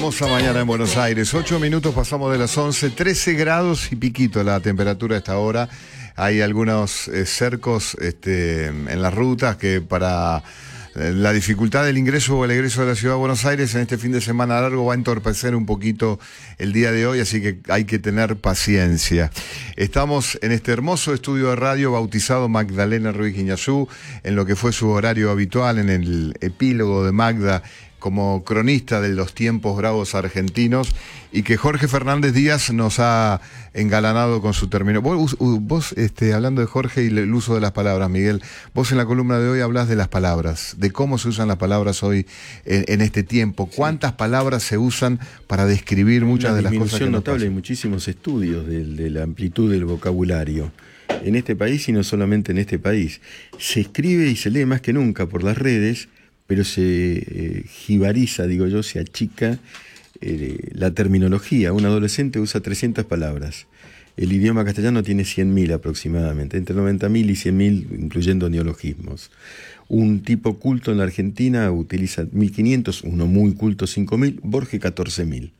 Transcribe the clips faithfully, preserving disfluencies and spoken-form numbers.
Hermosa mañana en Buenos Aires, ocho minutos pasamos de las once, trece grados y piquito la temperatura a esta hora. Hay algunos eh, cercos este, en las rutas que para eh, la dificultad del ingreso o el egreso de la ciudad de Buenos Aires en este fin de semana largo va a entorpecer un poquito el día de hoy, así que hay que tener paciencia. Estamos en este hermoso estudio de radio bautizado Magdalena Ruiz Guiñazú, en lo que fue su horario habitual, en el epílogo de Magda, como cronista de los tiempos bravos argentinos, y que Jorge Fernández Díaz nos ha engalanado con su término. Vos, vos este, hablando de Jorge y el uso de las palabras, Miguel, vos en la columna de hoy hablás de las palabras, de cómo se usan las palabras hoy en, en este tiempo. ¿Cuántas sí. palabras se usan para describir muchas de las cosas que nos notable, hay muchísimos estudios de, de la amplitud del vocabulario en este país y no solamente en este país. Se escribe y se lee más que nunca por las redes, pero se eh, jibariza, digo yo, se achica eh, la terminología. Un adolescente usa trescientas palabras. El idioma castellano tiene cien mil aproximadamente, entre noventa mil y cien mil, incluyendo neologismos. Un tipo culto en la Argentina utiliza mil quinientos, uno muy culto cinco mil, Borges catorce mil.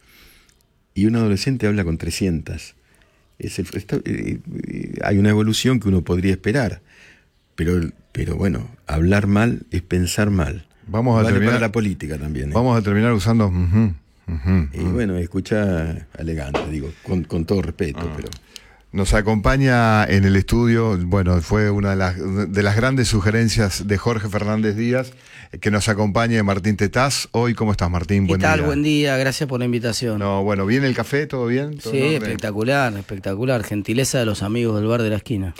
Y un adolescente habla con trescientas. Es el, está, eh, eh, hay una evolución que uno podría esperar, pero, pero bueno, hablar mal es pensar mal. Vamos a vale terminar para la política también. ¿eh? Vamos a terminar usando. Uh-huh, uh-huh, y uh-huh. bueno, escucha elegante, digo, con, con todo respeto, uh-huh. pero. Nos acompaña en el estudio, bueno, fue una de las, de las grandes sugerencias de Jorge Fernández Díaz, que nos acompañe Martín Tetaz. Hoy, ¿cómo estás, Martín? Buen ¿Qué tal? Día. Buen día, gracias por la invitación. No, bueno, ¿viene el café? ¿Todo bien? ¿Todo sí, espectacular, espectacular. Gentileza de los amigos del bar de la esquina.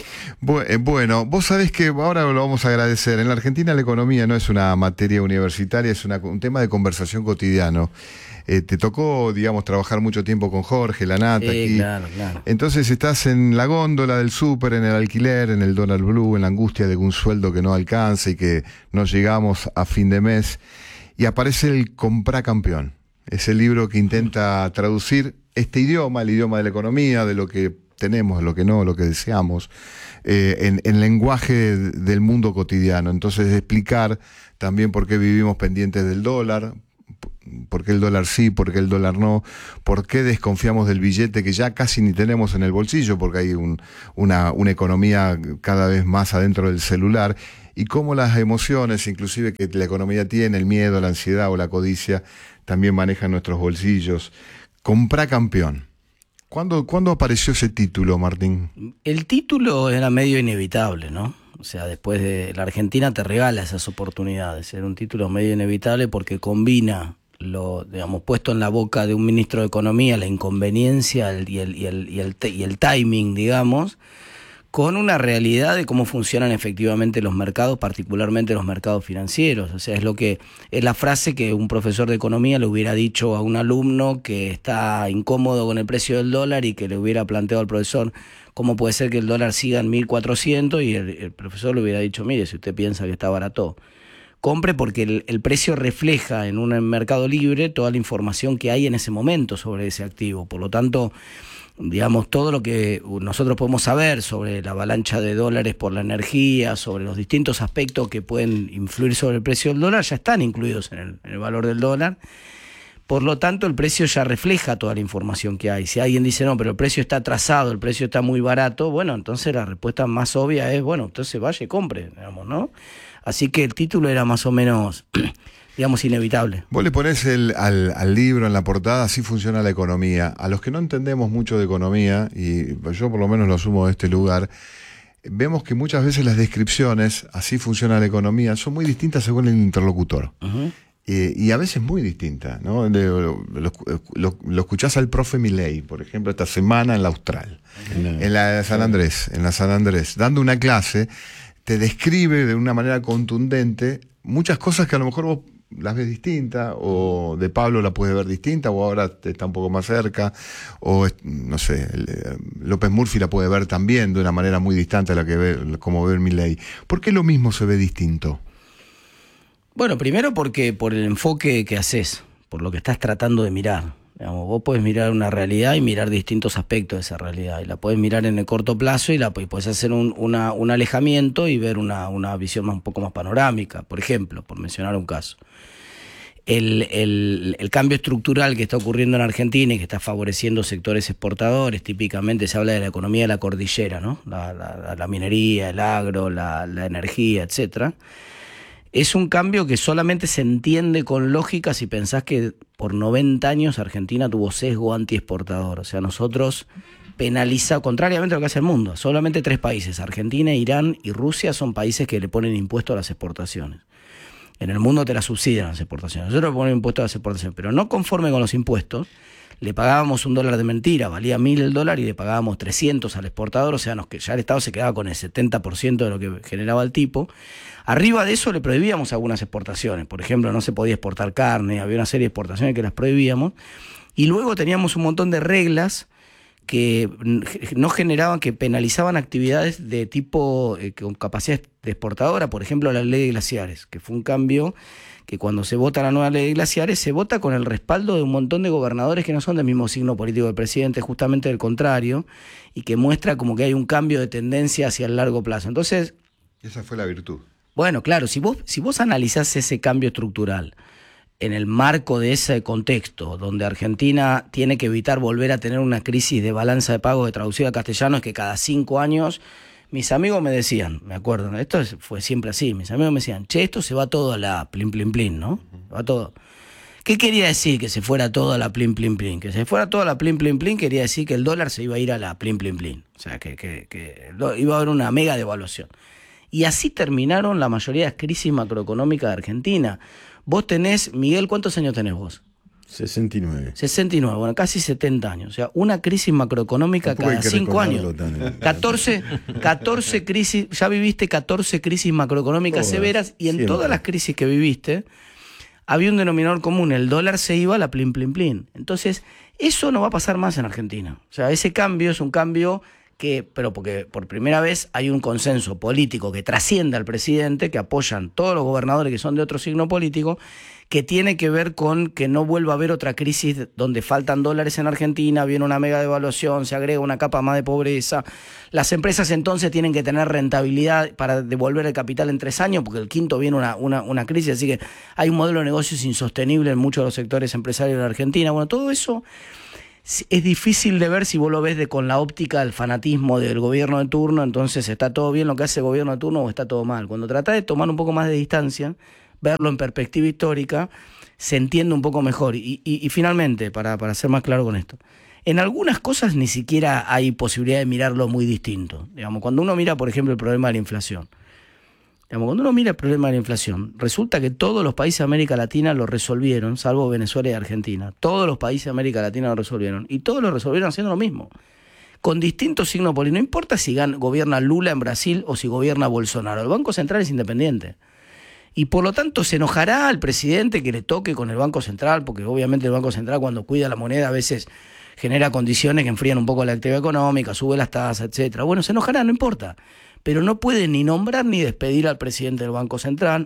Bueno, vos sabés que ahora lo vamos a agradecer. En la Argentina la economía no es una materia universitaria, es una, un tema de conversación cotidiano. Eh, te tocó, digamos, trabajar mucho tiempo con Jorge, la nata. Sí, aquí. claro, claro. Entonces estás en la góndola del súper, en el alquiler, en el dólar blue, en la angustia de un sueldo que no alcanza y que no llegamos a fin de mes. Y aparece el Comprá Campeón. Es el libro que intenta traducir este idioma, el idioma de la economía, de lo que tenemos, de lo que no, lo que deseamos, eh, en, en lenguaje del mundo cotidiano. Entonces explicar también por qué vivimos pendientes del dólar, por qué el dólar sí, por qué el dólar no, por qué desconfiamos del billete que ya casi ni tenemos en el bolsillo, porque hay un, una, una economía cada vez más adentro del celular, y cómo las emociones, inclusive que la economía tiene, el miedo, la ansiedad o la codicia, también manejan nuestros bolsillos. Comprá Campeón. ¿Cuándo, ¿Cuándo apareció ese título, Martín? El título era medio inevitable, ¿no? O sea, después de la Argentina te regala esas oportunidades. Era un título medio inevitable porque combina lo, digamos, puesto en la boca de un ministro de Economía, la inconveniencia el, y, el, y, el, y, el, y el timing, digamos, con una realidad de cómo funcionan efectivamente los mercados, particularmente los mercados financieros. O sea, es lo que es la frase que un profesor de economía le hubiera dicho a un alumno que está incómodo con el precio del dólar y que le hubiera planteado al profesor cómo puede ser que el dólar siga en mil cuatrocientos y el, el profesor le hubiera dicho, mire, si usted piensa que está barato, compre porque el, el precio refleja en un mercado libre toda la información que hay en ese momento sobre ese activo. Por lo tanto, digamos, todo lo que nosotros podemos saber sobre la avalancha de dólares por la energía, sobre los distintos aspectos que pueden influir sobre el precio del dólar, ya están incluidos en el, en el valor del dólar. Por lo tanto, el precio ya refleja toda la información que hay. Si alguien dice, no, pero el precio está atrasado, el precio está muy barato, bueno, entonces la respuesta más obvia es, bueno, entonces vaya y compre, digamos, ¿no? Así que el título era más o menos, digamos, inevitable. Vos le ponés el, al, al libro en la portada, así funciona la economía. A los que no entendemos mucho de economía, y yo por lo menos lo asumo de este lugar, vemos que muchas veces las descripciones, así funciona la economía, son muy distintas según el interlocutor. Uh-huh. Eh, y a veces muy distinta, ¿no? Lo, lo, lo, lo escuchás al profe Milei, por ejemplo, esta semana en la Austral, no, en la de San Andrés, en la San Andrés, dando una clase, te describe de una manera contundente muchas cosas que a lo mejor vos las ves distintas, o de Pablo la puedes ver distinta, o ahora está un poco más cerca, o no sé, López Murphy la puede ver también de una manera muy distante a la que ve, como ve Milei. ¿Por qué lo mismo se ve distinto? Bueno, primero porque por el enfoque que haces, por lo que estás tratando de mirar. Digamos, vos podés mirar una realidad y mirar distintos aspectos de esa realidad. Y la podés mirar en el corto plazo y la y podés hacer un, una, un alejamiento y ver una, una visión más, un poco más panorámica, por ejemplo, por mencionar un caso. el, el, el cambio estructural que está ocurriendo en Argentina y que está favoreciendo sectores exportadores. Típicamente se habla de la economía de la cordillera, ¿no? La, la, la minería, el agro, la, la energía, etcétera. Es un cambio que solamente se entiende con lógica si pensás que por noventa años Argentina tuvo sesgo antiexportador. O sea, nosotros penaliza, contrariamente a lo que hace el mundo, solamente tres países, Argentina, Irán y Rusia, son países que le ponen impuesto a las exportaciones. En el mundo te la subsidian las exportaciones. Nosotros le ponemos impuesto a las exportaciones, pero no conforme con los impuestos, le pagábamos un dólar de mentira, valía mil el dólar y le pagábamos trescientos al exportador, o sea, nos, ya el Estado se quedaba con el setenta por ciento de lo que generaba el tipo. Arriba de eso le prohibíamos algunas exportaciones, por ejemplo, no se podía exportar carne, había una serie de exportaciones que las prohibíamos, y luego teníamos un montón de reglas que no generaban, que penalizaban actividades de tipo eh, con capacidad de exportadora, por ejemplo la ley de glaciares, que fue un cambio que cuando se vota la nueva ley de glaciares se vota con el respaldo de un montón de gobernadores que no son del mismo signo político del presidente, justamente del contrario, y que muestra como que hay un cambio de tendencia hacia el largo plazo. Entonces, esa fue la virtud. Bueno, claro, si vos, si vos analizás ese cambio estructural en el marco de ese contexto, donde Argentina tiene que evitar volver a tener una crisis de balanza de pago, de traducida a castellano, es que cada cinco años, mis amigos me decían, me acuerdo, esto es, fue siempre así, mis amigos me decían, che, esto se va todo a la plin, plin, plin, ¿no? Se va todo. ¿Qué quería decir que se fuera todo a la plin, plin, plin? Que se fuera todo a la plin, plin, plin quería decir que el dólar se iba a ir a la plin, plin, plin. O sea, que, que, que iba a haber una mega devaluación. Y así terminaron la mayoría de las crisis macroeconómicas de Argentina. Vos tenés, Miguel, ¿cuántos años tenés vos? sesenta y nueve. sesenta y nueve, bueno, casi setenta años. O sea, una crisis macroeconómica cada cinco años. catorce, catorce crisis, ya viviste catorce crisis macroeconómicas todas, severas y en siempre. Todas las crisis que viviste había un denominador común, el dólar se iba a la plin, plin, plin. Entonces, eso no va a pasar más en Argentina. O sea, ese cambio es un cambio que, pero porque por primera vez hay un consenso político que trasciende al presidente, que apoyan todos los gobernadores que son de otro signo político, que tiene que ver con que no vuelva a haber otra crisis donde faltan dólares en Argentina, viene una mega devaluación, se agrega una capa más de pobreza. Las empresas entonces tienen que tener rentabilidad para devolver el capital en tres años, porque el quinto viene una, una, una crisis, así que hay un modelo de negocios insostenible en muchos de los sectores empresarios de la Argentina. Bueno, todo eso es difícil de ver si vos lo ves de, con la óptica del fanatismo del gobierno de turno, entonces está todo bien lo que hace el gobierno de turno o está todo mal. Cuando tratás de tomar un poco más de distancia, verlo en perspectiva histórica, se entiende un poco mejor. Y, y, y finalmente, para, para ser más claro con esto, en algunas cosas ni siquiera hay posibilidad de mirarlo muy distinto. Digamos, cuando uno mira, por ejemplo, el problema de la inflación, digamos, cuando uno mira el problema de la inflación, resulta que todos los países de América Latina lo resolvieron, salvo Venezuela y Argentina. Todos los países de América Latina lo resolvieron. Y todos lo resolvieron haciendo lo mismo, con distintos signos políticos. No importa si gan- gobierna Lula en Brasil o si gobierna Bolsonaro. El Banco Central es independiente. Y por lo tanto se enojará al presidente que le toque con el Banco Central, porque obviamente el Banco Central cuando cuida la moneda a veces genera condiciones que enfrían un poco la actividad económica, sube las tasas, etcétera. Bueno, se enojará, no importa. Pero no puede ni nombrar ni despedir al presidente del Banco Central.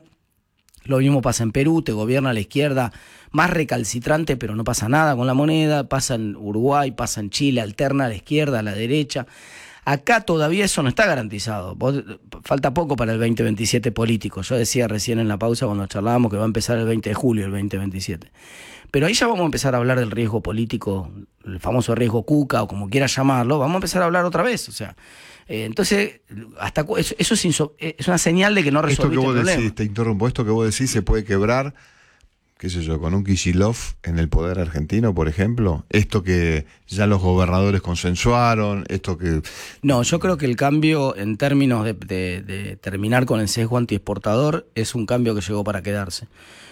Lo mismo pasa en Perú, te gobierna la izquierda más recalcitrante, pero no pasa nada con la moneda. Pasa en Uruguay, pasa en Chile, alterna a la izquierda, a la derecha. Acá todavía eso no está garantizado. Vos, falta poco para el veinte veintisiete político. Yo decía recién en la pausa cuando charlábamos que va a empezar el veinte de julio el veinte veintisiete. Pero ahí ya vamos a empezar a hablar del riesgo político, el famoso riesgo Cuca o como quieras llamarlo. Vamos a empezar a hablar otra vez. O sea, eh, entonces, hasta eso, eso es, inso, es una señal de que no resolviste el problema. Esto que vos problema. decís, te interrumpo, esto que vos decís se puede quebrar, qué sé yo, con un Kicillof en el poder argentino, por ejemplo. Esto que ya los gobernadores consensuaron, esto que... No, yo creo que el cambio en términos de, de, de terminar con el sesgo antiexportador es un cambio que llegó para quedarse.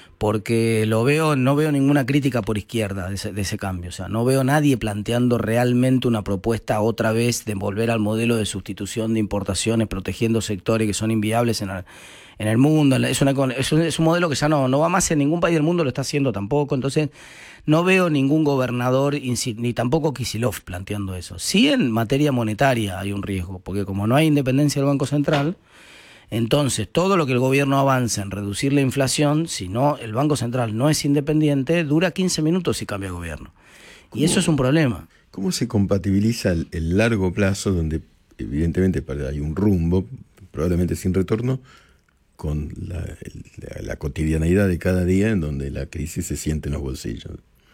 Porque lo veo, no veo ninguna crítica por izquierda de ese, de ese cambio. O sea, no veo nadie planteando realmente una propuesta otra vez de volver al modelo de sustitución de importaciones, protegiendo sectores que son inviables en el, en el mundo. Es, una, es, un, es un modelo que ya no, no va más en ningún país del mundo, lo está haciendo tampoco. Entonces, no veo ningún gobernador, ni tampoco Kicillof planteando eso. Sí, en materia monetaria hay un riesgo, porque como no hay independencia del Banco Central, entonces todo lo que el gobierno avance en reducir la inflación, si no el Banco Central no es independiente, dura quince minutos si cambia de gobierno. Y eso es un problema. ¿Cómo se compatibiliza el, el largo plazo, donde evidentemente hay un rumbo, probablemente sin retorno, con la, la, la cotidianeidad de cada día, en donde la crisis se siente en los bolsillos.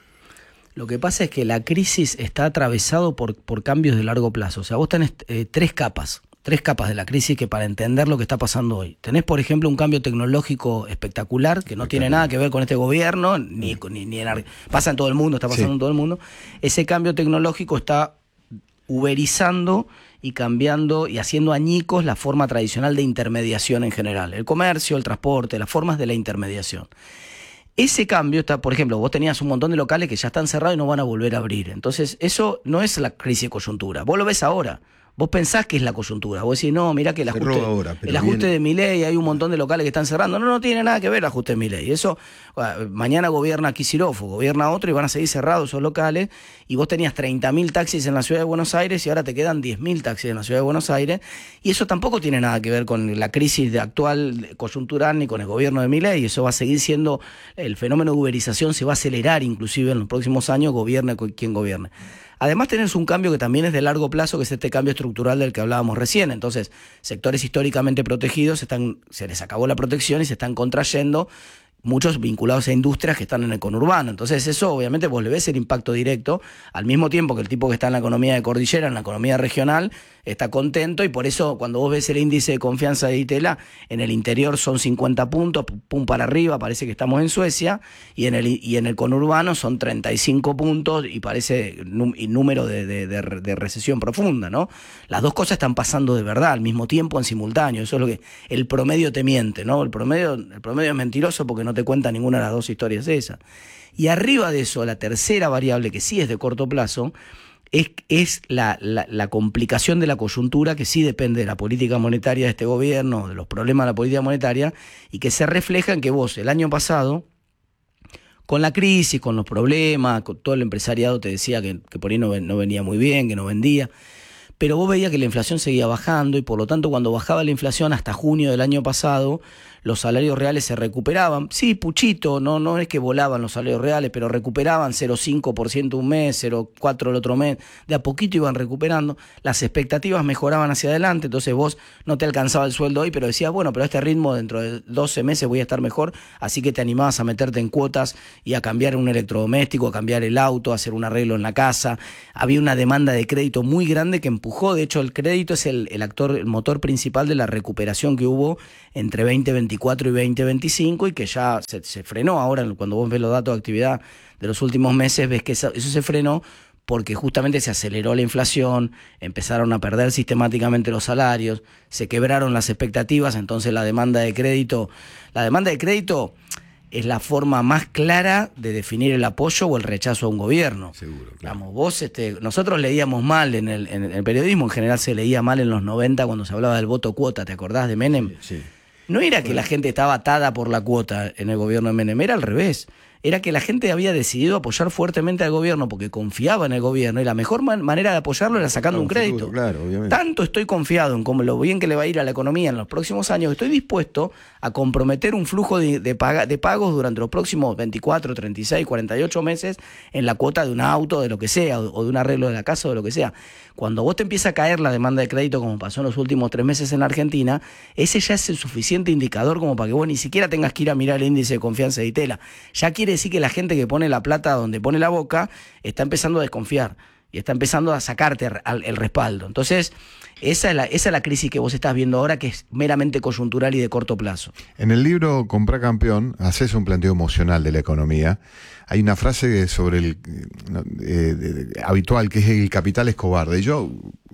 Lo que pasa es que la crisis está atravesado por, por cambios de largo plazo. O sea, vos tenés eh, tres capas, tres capas de la crisis que para entender lo que está pasando hoy. Tenés, por ejemplo, un cambio tecnológico espectacular que no tiene nada que ver con este gobierno, ni, ni, ni en, pasa en todo el mundo, está pasando sí. en todo el mundo. Ese cambio tecnológico está uberizando y cambiando y haciendo añicos la forma tradicional de intermediación en general. El comercio, el transporte, las formas de la intermediación. Ese cambio está, por ejemplo, vos tenías un montón de locales que ya están cerrados y no van a volver a abrir. Entonces, eso no es la crisis de coyuntura. Vos lo ves ahora. Vos pensás que es la coyuntura. Vos decís, no, mirá que el ajuste, ahora, el ajuste viene... de Milei, hay un montón de locales que están cerrando. No, no tiene nada que ver el ajuste de Milei. Eso, mañana gobierna Kicillof, gobierna otro y van a seguir cerrados esos locales. Y vos tenías treinta mil taxis en la ciudad de Buenos Aires y ahora te quedan diez mil taxis en la ciudad de Buenos Aires. Y eso tampoco tiene nada que ver con la crisis de actual coyuntural ni con el gobierno de Milei. Eso va a seguir siendo, el fenómeno de uberización se va a acelerar inclusive en los próximos años, gobierne quien gobierne. Además tenés un cambio que también es de largo plazo, que es este cambio estructural del que hablábamos recién. Entonces, sectores históricamente protegidos, están, se les acabó la protección y se están contrayendo, muchos vinculados a industrias que están en el conurbano. Entonces eso, obviamente, vos le ves el impacto directo, al mismo tiempo que el tipo que está en la economía de cordillera, en la economía regional, está contento, y por eso cuando vos ves el índice de confianza de Itela, en el interior son cincuenta puntos, pum para arriba, parece que estamos en Suecia, y en el, y en el conurbano son treinta y cinco puntos, y parece num, y número de, de, de, de recesión profunda, ¿no? Las dos cosas están pasando de verdad, al mismo tiempo, en simultáneo. Eso es lo que el promedio te miente, ¿no? El promedio, el promedio es mentiroso porque no te cuenta ninguna de las dos historias esas. Y arriba de eso, la tercera variable, que sí es de corto plazo, es, es la, la, la complicación de la coyuntura, que sí depende de la política monetaria de este gobierno, de los problemas de la política monetaria, y que se refleja en que vos, el año pasado, con la crisis, con los problemas, con todo el empresariado te decía que, que por ahí no, no venía muy bien, que no vendía, pero vos veías que la inflación seguía bajando, y por lo tanto cuando bajaba la inflación hasta junio del año pasado, los salarios reales se recuperaban. Sí, puchito, no, no es que volaban los salarios reales, pero recuperaban cero coma cinco por ciento un mes, cero coma cuatro por ciento el otro mes, de a poquito iban recuperando, las expectativas mejoraban hacia adelante, entonces vos no te alcanzaba el sueldo hoy, pero decías, bueno, pero a este ritmo dentro de doce meses voy a estar mejor, así que te animabas a meterte en cuotas y a cambiar un electrodoméstico, a cambiar el auto, a hacer un arreglo en la casa. Había una demanda de crédito muy grande que empujó, de hecho el crédito es el, el actor, el motor principal de la recuperación que hubo entre veinte veinticuatro y veinte veinticinco, y que ya se, se frenó. Ahora, cuando vos ves los datos de actividad de los últimos meses, ves que eso, eso se frenó porque justamente se aceleró la inflación, empezaron a perder sistemáticamente los salarios, se quebraron las expectativas, entonces la demanda de crédito, la demanda de crédito es la forma más clara de definir el apoyo o el rechazo a un gobierno. Seguro, claro. Digamos, vos, este, nosotros leíamos mal en el, en el periodismo, en general se leía mal en los noventa cuando se hablaba del voto cuota, ¿te acordás de Menem? Sí, sí. No era que la gente estaba atada por la cuota en el gobierno de Menem, era al revés. Era que la gente había decidido apoyar fuertemente al gobierno porque confiaba en el gobierno, y la mejor man- manera de apoyarlo era sacando Claro, un crédito. futuro, claro, obviamente. Tanto estoy confiado en cómo lo bien que le va a ir a la economía en los próximos años, que estoy dispuesto a comprometer un flujo de, de, paga, de pagos durante los próximos veinticuatro, treinta y seis, cuarenta y ocho meses en la cuota de un auto, de lo que sea, o, o de un arreglo de la casa, o de lo que sea. Cuando vos te empieza a caer la demanda de crédito, como pasó en los últimos tres meses en la Argentina, ese ya es el suficiente indicador como para que vos ni siquiera tengas que ir a mirar el índice de confianza de Itela. Ya quiere decir que la gente que pone la plata donde pone la boca está empezando a desconfiar y está empezando a sacarte el, el respaldo. Entonces, esa es, la, esa es la crisis que vos estás viendo ahora, que es meramente coyuntural y de corto plazo. En el libro Comprá Campeón haces un planteo emocional de la economía. Hay una frase sobre el eh, eh, habitual, que es el capital es cobarde. Yo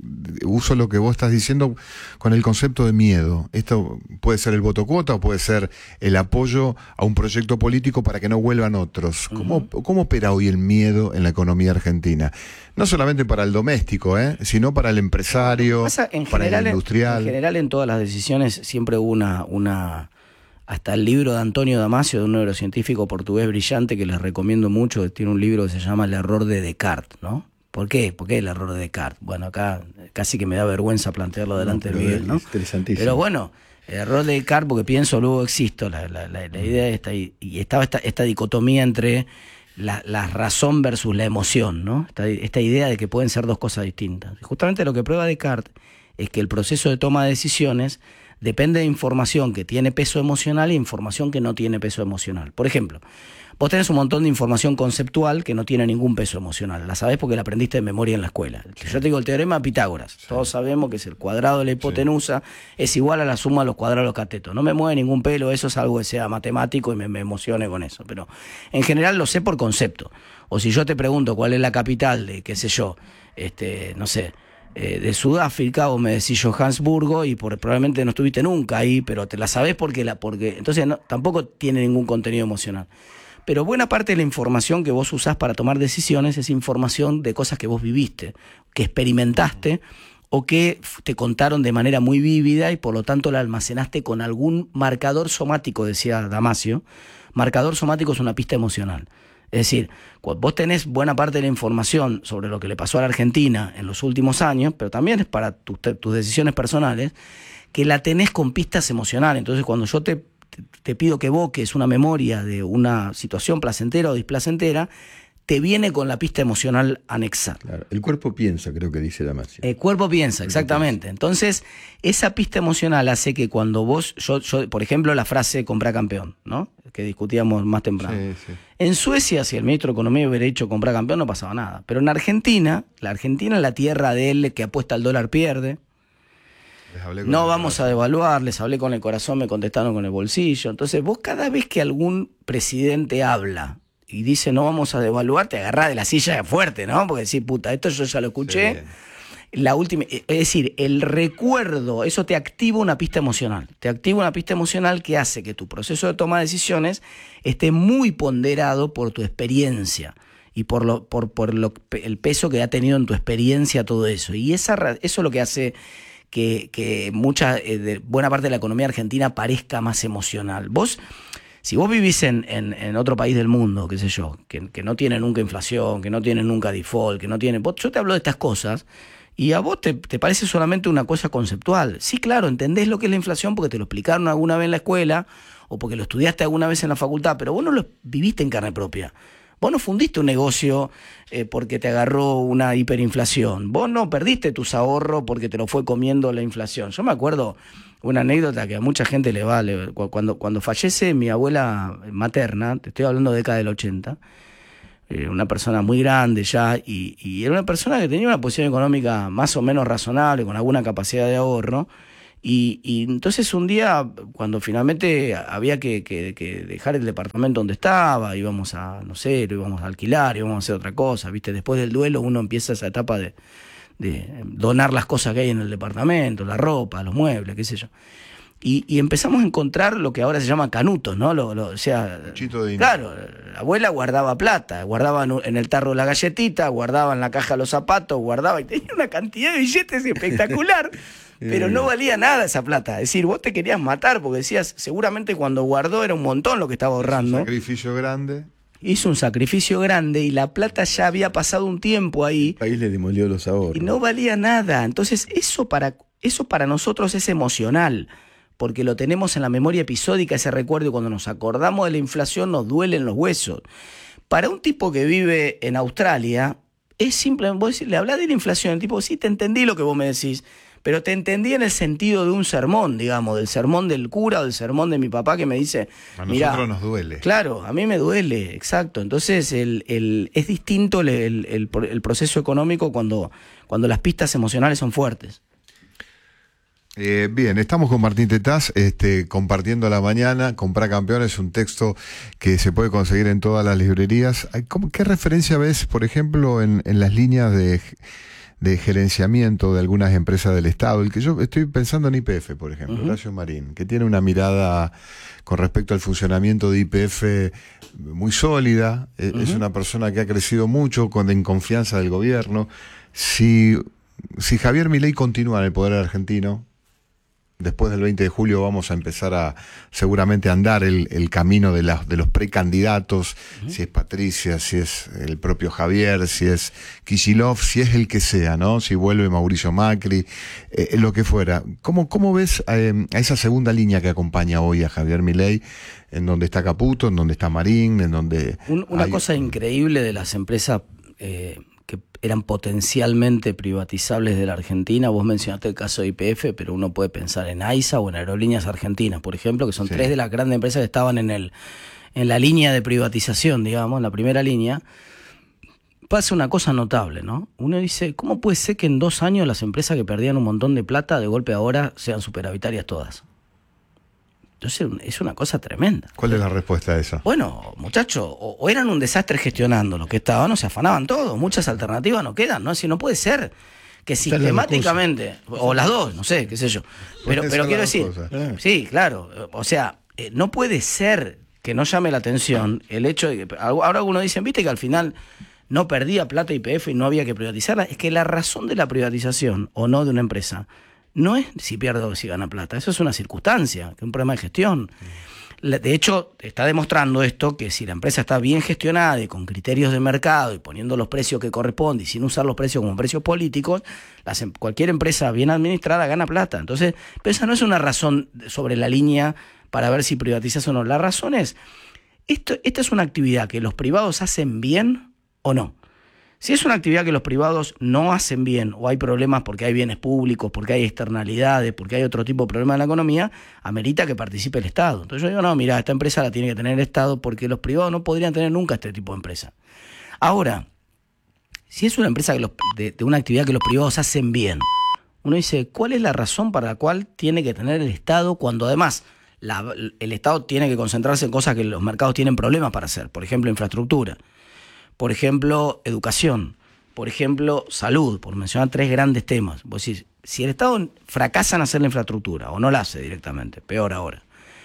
uso lo que vos estás diciendo con el concepto de miedo. Esto puede ser el voto cuota o puede ser el apoyo a un proyecto político para que no vuelvan otros. ¿Cómo, uh-huh. ¿Cómo opera hoy el miedo en la economía argentina? No solamente para el doméstico, ¿eh? sino para el empresario, pasa, en para general, el industrial. En general, en todas las decisiones siempre hubo una... una hasta el libro de Antonio Damasio, de un neurocientífico portugués brillante que les recomiendo mucho, tiene un libro que se llama El error de Descartes, ¿no? ¿Por qué? ¿Por qué el error de Descartes? Bueno, acá casi que me da vergüenza plantearlo delante no, de Miguel, ¿no? Interesantísimo. Pero bueno, el error de Descartes, porque pienso, luego existo, la, la, la, la idea esta, y, y estaba esta, esta dicotomía entre la, la razón versus la emoción, ¿no? Esta, esta idea de que pueden ser dos cosas distintas. Justamente lo que prueba Descartes es que el proceso de toma de decisiones depende de información que tiene peso emocional e información que no tiene peso emocional. Por ejemplo, vos tenés un montón de información conceptual que no tiene ningún peso emocional. La sabés porque la aprendiste de memoria en la escuela. Sí. Yo te digo el teorema de Pitágoras. Sí. Todos sabemos que es el cuadrado de la hipotenusa, sí. es igual a la suma de los cuadrados de los catetos. No me mueve ningún pelo, eso es algo que sea matemático y me, me emocione con eso. Pero en general lo sé por concepto. O si yo te pregunto cuál es la capital de, qué sé yo, este, no sé, eh, de Sudáfrica, o me decís Johannesburgo, y por, probablemente no estuviste nunca ahí, pero te la sabés porque la, porque entonces no, tampoco tiene ningún contenido emocional. Pero buena parte de la información que vos usás para tomar decisiones es información de cosas que vos viviste, que experimentaste o que te contaron de manera muy vívida y por lo tanto la almacenaste con algún marcador somático, decía Damasio. Marcador somático es una pista emocional. Es decir, vos tenés buena parte de la información sobre lo que le pasó a la Argentina en los últimos años, pero también es para tus, tus decisiones personales, que la tenés con pistas emocionales. Entonces cuando yo te... te pido que evoques una memoria de una situación placentera o displacentera, te viene con la pista emocional anexa. Claro, el cuerpo piensa, creo que dice Damasio. El cuerpo piensa, el exactamente. Piensa. Entonces, esa pista emocional hace que cuando vos, yo, yo por ejemplo, la frase comprar campeón, ¿no? Que discutíamos más temprano. Sí, sí. En Suecia, si el ministro de Economía hubiera dicho comprar campeón, no pasaba nada. Pero en Argentina, la Argentina es la tierra de él que apuesta al dólar pierde. No vamos a devaluar, les hablé con el corazón, me contestaron con el bolsillo. Entonces vos cada vez que algún presidente habla y dice no vamos a devaluar, te agarrás de la silla fuerte, ¿no? Porque decís, puta, esto yo ya lo escuché. Sí. La última, es decir, el recuerdo, eso te activa una pista emocional. Te activa una pista emocional que hace que tu proceso de toma de decisiones esté muy ponderado por tu experiencia y por lo, por, por lo, el peso que ha tenido en tu experiencia todo eso. Y esa, eso es lo que hace... que, que mucha, eh, de buena parte de la economía argentina parezca más emocional. Vos, si vos vivís en, en, en otro país del mundo, qué sé yo, que, que no tiene nunca inflación, que no tiene nunca default, que no tiene... Vos, yo te hablo de estas cosas y a vos te, te parece solamente una cosa conceptual. Sí, claro, entendés lo que es la inflación porque te lo explicaron alguna vez en la escuela o porque lo estudiaste alguna vez en la facultad, pero vos no lo viviste en carne propia. Vos no fundiste un negocio eh, porque te agarró una hiperinflación. Vos no perdiste tus ahorros porque te lo fue comiendo la inflación. Yo me acuerdo una anécdota que a mucha gente le vale. Cuando, cuando fallece mi abuela materna, te estoy hablando de década del ochenta, eh, una persona muy grande ya, y, y era una persona que tenía una posición económica más o menos razonable, con alguna capacidad de ahorro. Y, y entonces un día, cuando finalmente había que, que, que dejar el departamento donde estaba, íbamos a, no sé, lo íbamos a alquilar, íbamos a hacer otra cosa, ¿viste? Después del duelo uno empieza esa etapa de, de donar las cosas que hay en el departamento, la ropa, los muebles, qué sé yo. Y, y empezamos a encontrar lo que ahora se llama canutos, ¿no? Lo, lo, o sea, de claro, la abuela guardaba plata, guardaba en el tarro la galletita, guardaba en la caja los zapatos, guardaba, y tenía una cantidad de billetes espectacular. Pero no valía nada esa plata. Es decir, vos te querías matar porque decías, seguramente cuando guardó era un montón lo que estaba ahorrando. Un sacrificio grande. Hizo un sacrificio grande y la plata ya había pasado un tiempo ahí. El país le demolió los ahorros. Y no valía nada. Entonces, eso para, eso para nosotros es emocional, porque lo tenemos en la memoria episódica, ese recuerdo, y cuando nos acordamos de la inflación nos duelen los huesos. Para un tipo que vive en Australia, es simple, vos decís, le hablás de la inflación, el tipo, sí, te entendí lo que vos me decís, pero te entendí en el sentido de un sermón, digamos, del sermón del cura o del sermón de mi papá que me dice... A nosotros nos duele. Claro, a mí me duele, exacto. Entonces el, el, es distinto el, el, el, el proceso económico cuando, cuando las pistas emocionales son fuertes. Eh, bien, estamos con Martín Tetaz, este, compartiendo la mañana. Comprar Campeones es un texto que se puede conseguir en todas las librerías. ¿Cómo, ¿Qué referencia ves, por ejemplo, en, en las líneas de... de gerenciamiento de algunas empresas del Estado? El que yo estoy pensando en Y P F, por ejemplo, uh-huh. Horacio Marín, que tiene una mirada con respecto al funcionamiento de Y P F muy sólida, uh-huh. Es una persona que ha crecido mucho con, en confianza del gobierno. Si, si Javier Milei continúa en el poder argentino, después del veinte de julio vamos a empezar a seguramente a andar el, el camino de, la, de los precandidatos, uh-huh. Si es Patricia, si es el propio Javier, si es Kicillof, si es el que sea, ¿no? Si vuelve Mauricio Macri, eh, lo que fuera. ¿Cómo, cómo ves eh, a esa segunda línea que acompaña hoy a Javier Milei, en donde está Caputo, en donde está Marín, en donde... Un, una hay... cosa increíble de las empresas... Eh, que eran potencialmente privatizables de la Argentina. Vos mencionaste el caso de Y P F, pero uno puede pensar en AISA o en Aerolíneas Argentinas, por ejemplo, que son sí. tres de las grandes empresas que estaban en el en la línea de privatización, digamos, en la primera línea. Pasa una cosa notable, ¿no? Uno dice, ¿cómo puede ser que en dos años las empresas que perdían un montón de plata, de golpe ahora sean superavitarias todas? Entonces es una cosa tremenda. ¿Cuál es la respuesta a eso? Bueno, muchachos, o, o eran un desastre gestionando lo que estaban, o se afanaban todos. Muchas alternativas no quedan, ¿no? Si no puede ser que sistemáticamente, o las dos, no sé, qué sé yo. Pero, pero quiero decir, cosas. sí, claro, o sea, eh, no puede ser que no llame la atención el hecho de que, ahora algunos dicen, viste que al final no perdía plata Y P F y no había que privatizarla. Es que la razón de la privatización o no de una empresa no es si pierde o si gana plata, eso es una circunstancia, que es un problema de gestión. De hecho, está demostrando esto, que si la empresa está bien gestionada y con criterios de mercado y poniendo los precios que corresponden y sin usar los precios como precios políticos, las, cualquier empresa bien administrada gana plata. Entonces, pero esa no es una razón sobre la línea para ver si privatizas o no. La razón es, esto, esta es una actividad que los privados hacen bien o no. Si es una actividad que los privados no hacen bien o hay problemas porque hay bienes públicos, porque hay externalidades, porque hay otro tipo de problemas en la economía, amerita que participe el Estado. Entonces yo digo, no, mira, esta empresa la tiene que tener el Estado porque los privados no podrían tener nunca este tipo de empresa. Ahora, si es una empresa que los, de, de una actividad que los privados hacen bien, uno dice, ¿cuál es la razón para la cual tiene que tener el Estado cuando además la, el Estado tiene que concentrarse en cosas que los mercados tienen problemas para hacer? Por ejemplo, infraestructura. Por ejemplo, educación, por ejemplo, salud, por mencionar tres grandes temas. Vos decís, si el Estado fracasa en hacer la infraestructura, o no la hace directamente, peor ahora,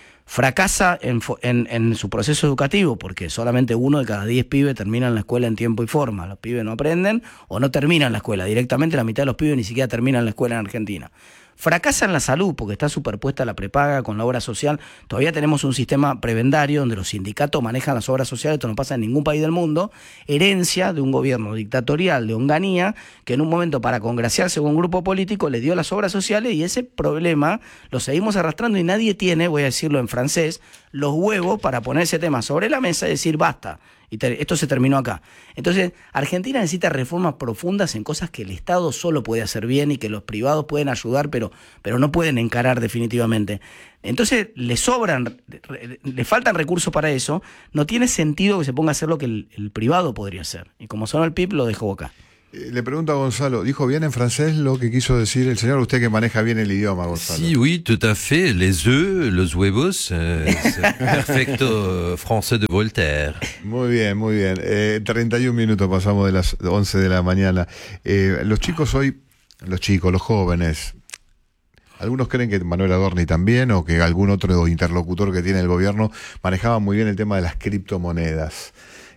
fracasa en, en, en su proceso educativo, porque solamente uno de cada diez pibes termina en la escuela en tiempo y forma, los pibes no aprenden o no terminan la escuela, directamente la mitad de los pibes ni siquiera terminan la escuela en Argentina. Fracasa en la salud porque está superpuesta la prepaga con la obra social. Todavía tenemos un sistema prebendario donde los sindicatos manejan las obras sociales, esto no pasa en ningún país del mundo, herencia de un gobierno dictatorial de Onganía que en un momento para congraciarse con un grupo político le dio las obras sociales y ese problema lo seguimos arrastrando y nadie tiene, voy a decirlo en francés, los huevos para poner ese tema sobre la mesa y decir basta. Y te, esto se terminó acá. Entonces, Argentina necesita reformas profundas en cosas que el Estado solo puede hacer bien y que los privados pueden ayudar, pero, pero no pueden encarar definitivamente. Entonces, le sobran, le faltan recursos para eso. No tiene sentido que se ponga a hacer lo que el, el privado podría hacer. Y como sonó el P I B, lo dejo acá. Le pregunto a Gonzalo, ¿dijo bien en francés lo que quiso decir el señor? Usted que maneja bien el idioma, Gonzalo. Sí, oui, tout à fait. Les œufs, los huevos, euh, c'est perfecto français de Voltaire. Muy bien, muy bien. Eh, treinta y un minutos pasamos de las once de la mañana. Eh, los chicos hoy, los chicos, los jóvenes, algunos creen que Manuel Adorni también o que algún otro interlocutor que tiene el gobierno manejaba muy bien el tema de las criptomonedas.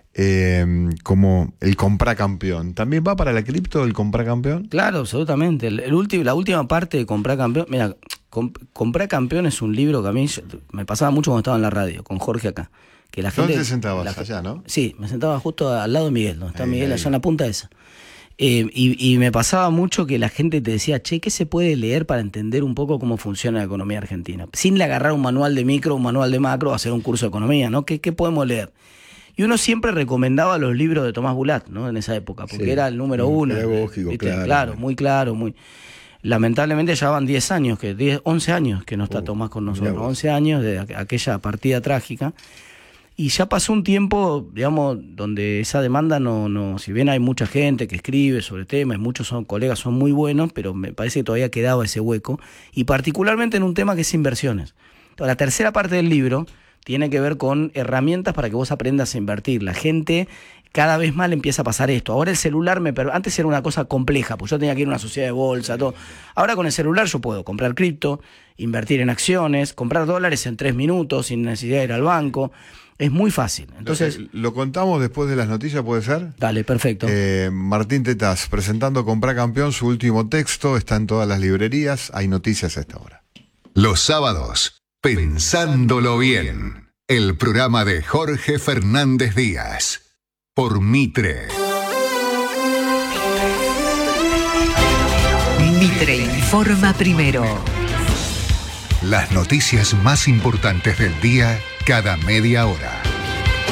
Eh, como el comprar campeón. ¿También va para la cripto el comprar campeón? Claro, absolutamente. El, el ulti, la última parte de comprar campeón, mira, comp, comprar campeón es un libro que a mí me pasaba mucho cuando estaba en la radio, con Jorge acá. Que la gente, ¿Dónde te sentabas? La, allá, ¿no? Sí, me sentaba justo al lado de Miguel, donde está ahí, Miguel, ahí. allá en la punta esa. Eh, y, y me pasaba mucho que la gente te decía, che, ¿qué se puede leer para entender un poco cómo funciona la economía argentina? Sin le agarrar un manual de micro, un manual de macro, hacer un curso de economía, ¿no? ¿Qué, qué podemos leer? Y uno siempre recomendaba los libros de Tomás Bulat, ¿no? En esa época, porque sí, era el número uno. Pedagógico, claro. Claro, muy claro, muy... Lamentablemente ya van diez años, que diez, once años que no está uh, Tomás con nosotros, once años de aquella partida trágica. Y ya pasó un tiempo, digamos, donde esa demanda no, no, si bien hay mucha gente que escribe sobre temas, muchos son colegas, son muy buenos, pero me parece que todavía quedaba ese hueco, y particularmente en un tema que es inversiones. Entonces, la tercera parte del libro tiene que ver con herramientas para que vos aprendas a invertir. La gente cada vez más le empieza a pasar esto. Ahora el celular, me per... antes era una cosa compleja, pues yo tenía que ir a una sociedad de bolsa, todo. Ahora con el celular yo puedo comprar cripto, invertir en acciones, comprar dólares en tres minutos sin necesidad de ir al banco. Es muy fácil. Entonces, Entonces, ¿lo contamos después de las noticias, puede ser? Dale, perfecto. Eh, Martín Tetaz, presentando Comprar Campeón, su último texto, está en todas las librerías, hay noticias a esta hora. Los sábados, Pensándolo Bien, el programa de Jorge Fernández Díaz, por Mitre. Mitre informa primero. Las noticias más importantes del día cada media hora.